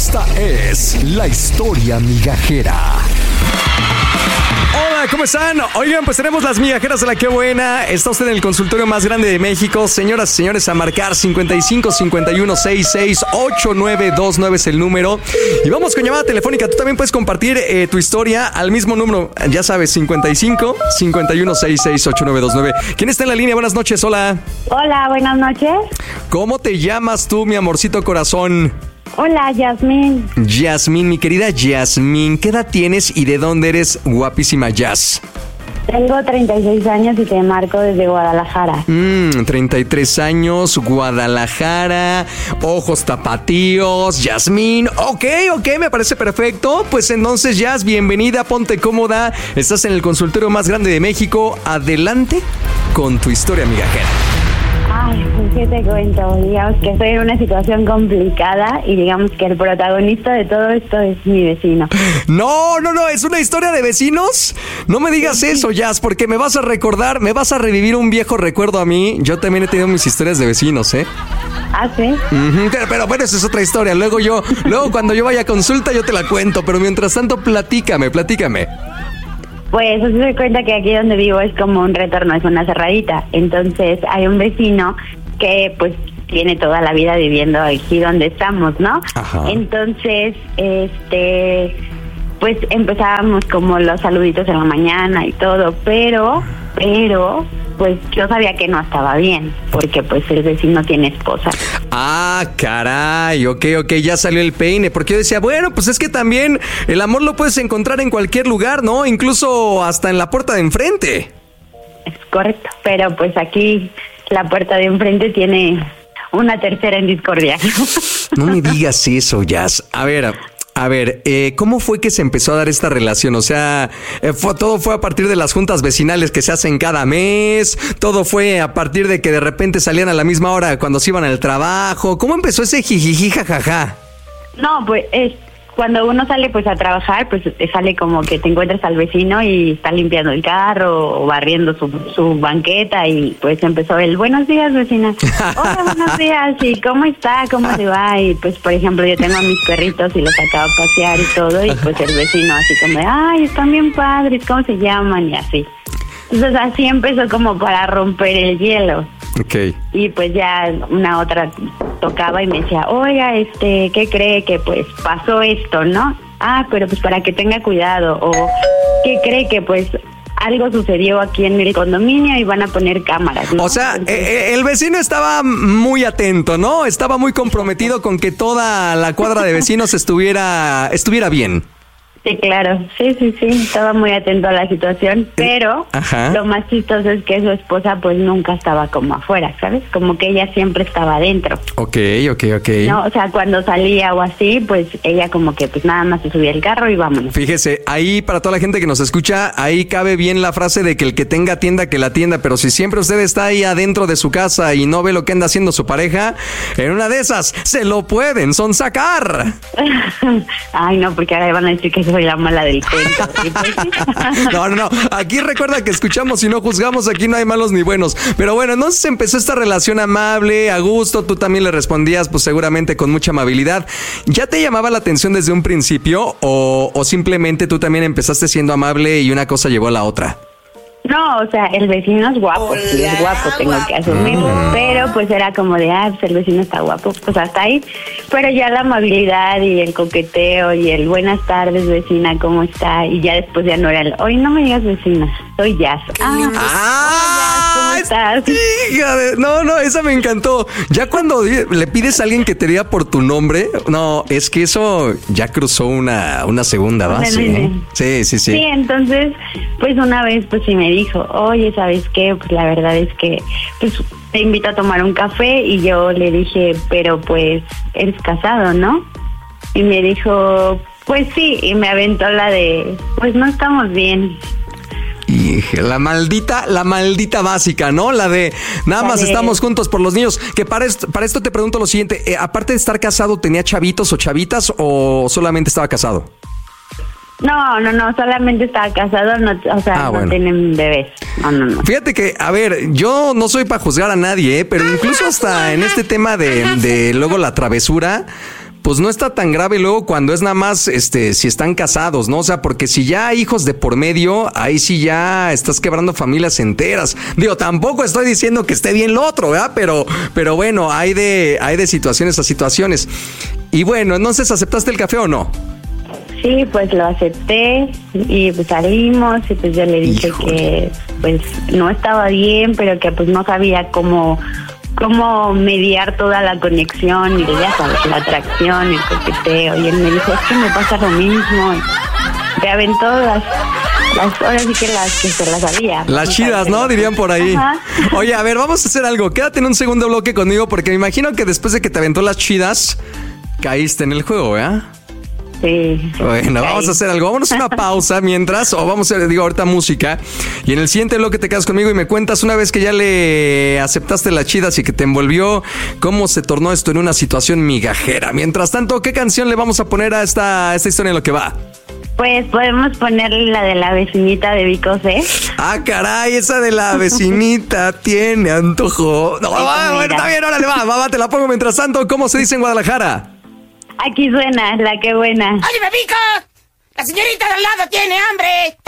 Esta es la historia migajera. Hola, ¿cómo están? Oigan, pues tenemos las migajeras de la que buena. Está usted en el consultorio más grande de México. Señoras y señores, a marcar 55 51 66 8929 es el número. Y vamos con llamada telefónica. Tú también puedes compartir tu historia al mismo número. Ya sabes, 55 51 66 8929. ¿Quién está en la línea? Buenas noches, hola. Hola, buenas noches. ¿Cómo te llamas tú, mi amorcito corazón? Hola, Yasmín. Yasmín, mi querida Yasmín, ¿qué edad tienes y de dónde eres, guapísima Yas? Tengo 36 años y te marco desde Guadalajara. 33 años, Guadalajara, ojos tapatíos, Yasmín. Ok, me parece perfecto. Pues entonces, Yas, bienvenida, ponte cómoda. Estás en el consultorio más grande de México. Adelante con tu historia migajera. Ay, pues qué te cuento, digamos que estoy en una situación complicada y digamos que el protagonista de todo esto es mi vecino. No, ¿es una historia de vecinos? No me digas eso, Jazz, porque me vas a recordar, me vas a revivir un viejo recuerdo a mí. Yo también he tenido mis historias de vecinos, ¿eh? ¿Ah, sí? Pero bueno, esa es otra historia. Luego cuando yo vaya a consulta yo te la cuento, pero mientras tanto platícame. Pues se doy cuenta que aquí donde vivo es como un retorno, es una cerradita. Entonces hay un vecino que pues tiene toda la vida viviendo aquí donde estamos, ¿no? Ajá. Entonces, pues empezábamos como los saluditos en la mañana y todo, pero pues yo sabía que no estaba bien, porque pues el vecino tiene esposa. Ah, caray, ok, ya salió el peine, porque yo decía, bueno, pues es que también el amor lo puedes encontrar en cualquier lugar, ¿no? Incluso hasta en la puerta de enfrente. Es correcto, pero pues aquí la puerta de enfrente tiene una tercera en discordia. No me digas eso, Jazz. A ver, ¿cómo fue que se empezó a dar esta relación? O sea, todo fue a partir de las juntas vecinales que se hacen cada mes, todo fue a partir de que de repente salían a la misma hora cuando se iban al trabajo. ¿Cómo empezó ese jijiji jajaja? No, pues cuando uno sale pues a trabajar, pues sale como que te encuentras al vecino y está limpiando el carro o barriendo su banqueta y pues empezó el buenos días, vecina. Hola, buenos días, ¿y cómo está? ¿Cómo se va? Y pues por ejemplo yo tengo a mis perritos y los sacaba a pasear y todo y pues el vecino así como de, ay, están bien padres, ¿cómo se llaman? Y así. Entonces así empezó como para romper el hielo. Okay. Y pues ya una otra tocaba y me decía, oiga, ¿qué cree que pues pasó esto, no? Ah, pero pues para que tenga cuidado. O ¿qué cree que pues algo sucedió aquí en el condominio y van a poner cámaras, ¿no? O sea, el vecino estaba muy atento, ¿no? Estaba muy comprometido con que toda la cuadra de vecinos estuviera bien. Sí, claro, sí, estaba muy atento a la situación, pero lo más chistoso es que su esposa pues nunca estaba como afuera, ¿sabes? Como que ella siempre estaba adentro. Ok. No, o sea, cuando salía o así, pues ella como que pues nada más se subía al carro y vámonos. Fíjese, ahí para toda la gente que nos escucha, ahí cabe bien la frase de que el que tenga tienda, que la atienda, pero si siempre usted está ahí adentro de su casa y no ve lo que anda haciendo su pareja, en una de esas se lo pueden sonsacar. Ay, no, porque ahora van a decir que soy la mala del cuento. No. Aquí recuerda que escuchamos y no juzgamos. Aquí no hay malos ni buenos. Pero bueno, entonces empezó esta relación amable, a gusto. Tú también le respondías, pues seguramente con mucha amabilidad. ¿Ya te llamaba la atención desde un principio o simplemente tú también empezaste siendo amable y una cosa llevó a la otra? No, o sea, el vecino es guapo, sí es guapo, tengo que asumirlo, pero pues era como de, pues el vecino está guapo, pues hasta ahí, pero ya la amabilidad y el coqueteo y el buenas tardes, vecina, ¿cómo está? Y ya después ya no era el, hoy no me digas vecina, soy Jazz. Hola, Jazz, ¿cómo estás? No, esa me encantó. Ya cuando le pides a alguien que te diga por tu nombre, no, es que eso ya cruzó una segunda base, ¿eh? Sí. Sí, entonces, pues una vez, pues sí me dijo, oye, ¿sabes qué? Pues la verdad es que pues te invito a tomar un café y yo le dije, pero pues eres casado, ¿no? Y me dijo, pues sí, y me aventó la de, pues no estamos bien. Y la maldita básica, ¿no? La de nada más estamos juntos por los niños. Que para esto te pregunto lo siguiente, aparte de estar casado, ¿tenía chavitos o chavitas o solamente estaba casado? No, solamente estaba casado, no tienen bebés. No. Fíjate que, a ver, yo no soy para juzgar a nadie, pero incluso hasta en este tema de luego la travesura, pues no está tan grave luego cuando es nada más, si están casados, ¿no? O sea, porque si ya hay hijos de por medio, ahí sí ya estás quebrando familias enteras. Digo, tampoco estoy diciendo que esté bien lo otro, ¿verdad? Pero bueno, hay de situaciones a situaciones. Y bueno, entonces, ¿aceptaste el café o no? Sí, pues lo acepté y pues salimos y pues yo le dije que pues no estaba bien, pero que pues no sabía cómo mediar toda la conexión y ya sabes, la atracción, el coqueteo. Y él me dijo, es que me pasa lo mismo. Te aventó las ahora sí que las que se las sabía. Las chidas, ¿no? Dirían por ahí. Ajá. Oye, a ver, vamos a hacer algo. Quédate en un segundo bloque conmigo porque me imagino que después de que te aventó las chidas, caíste en el juego, ¿verdad? Sí. Bueno, vamos a hacer algo. Vámonos a una pausa mientras, o vamos a hacer, ahorita música. Y en el siguiente bloque te quedas conmigo y me cuentas una vez que ya le aceptaste las chidas y que te envolvió, cómo se tornó esto en una situación migajera. Mientras tanto, ¿qué canción le vamos a poner a esta historia en lo que va? Pues podemos ponerle la de la vecinita de Vico C. Ah, caray, esa de la vecinita tiene antojo. No, bueno, está bien, órale, va, te la pongo. Mientras tanto, ¿cómo se dice en Guadalajara? Aquí suena, la que buena. ¡Oye, Vico! ¡La señorita de al lado tiene hambre!